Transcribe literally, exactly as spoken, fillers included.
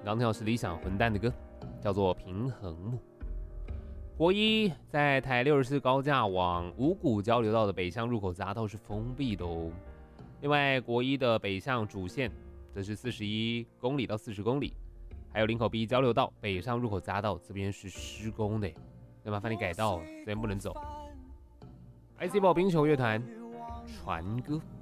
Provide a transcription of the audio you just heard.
刚听到是理想混蛋的歌，叫做《平衡木》。国一在台六十四高架往五股交流道的北向入口匝道是封闭的哦。另外，国一的北向主线则是四十一公里到四十公里，还有林口 B 交流道北上入口匝道这边是施工的，那麻烦你改道，这边不能走。I C 宝冰球乐团传歌。